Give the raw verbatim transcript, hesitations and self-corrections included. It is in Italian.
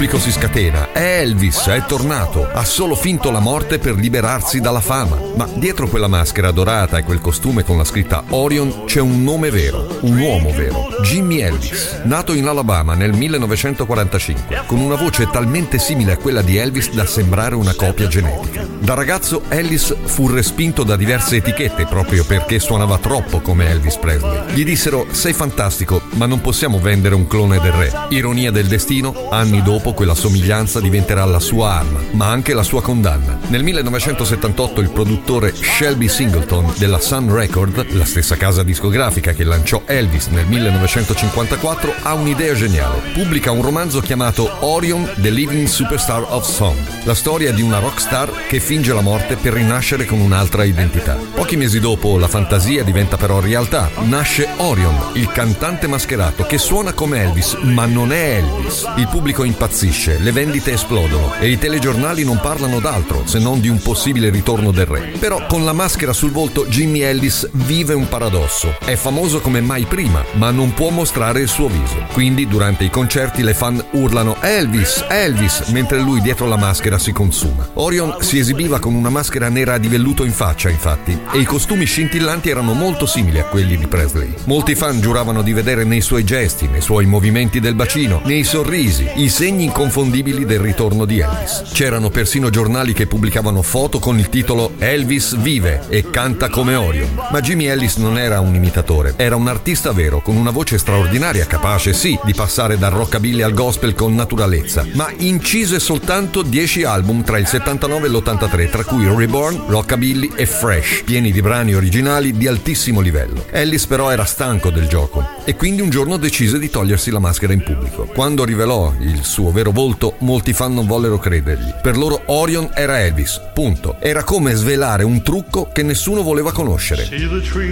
pubblico si scatena. È Elvis, è tornato. Ha solo finto la morte per liberarsi dalla fama. Ma dietro quella maschera dorata e quel costume con la scritta Orion c'è un nome vero, un uomo vero. Jimmy Elvis, nato in Alabama nel millenovecentoquarantacinque, con una voce talmente simile a quella di Elvis da sembrare una copia genetica. Da ragazzo Ellis fu respinto da diverse etichette proprio perché suonava troppo come Elvis Presley. Gli dissero: sei fantastico, ma non possiamo vendere un clone del re. Ironia del destino, anni dopo quella somiglianza diventerà la sua arma, ma anche la sua condanna. Nel millenovecentosettantotto il produttore Shelby Singleton della Sun Record, la stessa casa discografica che lanciò Elvis nel millenovecentocinquantaquattro, ha un'idea geniale. Pubblica un romanzo chiamato Orion, The Living Superstar of Song, la storia di una rockstar che finge la morte per rinascere con un'altra identità. Pochi mesi dopo la fantasia diventa però realtà. Nasce Orion, il cantante mascherato che suona come Elvis, ma non è Elvis. Il pubblico impazzisce, le vendite esplodono e i telegiornali non parlano d'altro se non di un possibile ritorno del re. Però con la maschera sul volto Jimmy Ellis vive un paradosso. È famoso come mai prima, ma non può mostrare il suo viso. Quindi durante i concerti le fan urlano Elvis, Elvis, mentre lui dietro la maschera si consuma. Orion si esibiva con una maschera nera di velluto in faccia, infatti, e i costumi scintillanti erano molto simili a quelli di Presley. Molti fan giuravano di vedere nei suoi gesti, nei suoi movimenti del bacino, nei sorrisi, i segni inconfondibili del ritorno di Elvis. C'erano persino giornali che pubblicavano foto con il titolo Elvis vive e canta come Orion. Ma Jimmy Ellis non era un imitatore, era un artista vero, con una voce straordinaria, capace sì di passare dal rockabilly al gospel con naturalezza, ma incise soltanto dieci album tra il settantanove e l'ottantatré, tra cui Reborn, Rockabilly e Fresh, pieni di brani originali di altissimo livello. Ellis però era stanco del gioco e quindi un giorno decise di togliersi la maschera in pubblico. Quando rivelò il suo vero volto, molti fan non vollero credergli. Per loro Orion era Elvis, punto. Era come svelare un trucco che nessuno voleva conoscere.